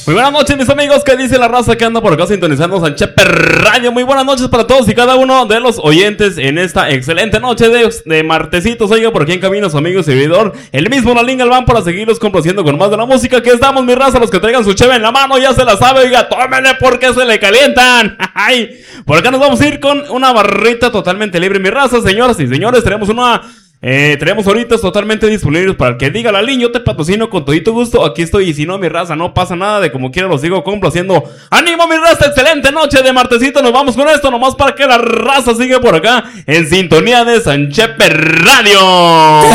Muy buenas noches, mis amigos. ¿Qué dice la raza que anda por acá sintonizando Sanchepe Radio? Muy buenas noches para todos y cada uno de los oyentes en esta excelente noche de martesitos. Oiga, por aquí en camino su amigo y servidor, el mismo Nalín Galván, para seguirlos complaciendo con más de la música que estamos, mi raza. Los que traigan su cheve en la mano ya se la sabe, oiga, tómenle porque se le calientan. Por acá nos vamos a ir con una barrita totalmente libre, mi raza. Señoras y señores, tenemos ahorita totalmente disponibles para el que diga Lalín, yo te patrocino con todito gusto. Aquí estoy, y si no, mi raza, no pasa nada, de como quiera los sigo complaciendo. ¡Ánimo, mi raza! Excelente noche de martesito. Nos vamos con esto, nomás para que la raza siga por acá en sintonía de Sanchepe Radio.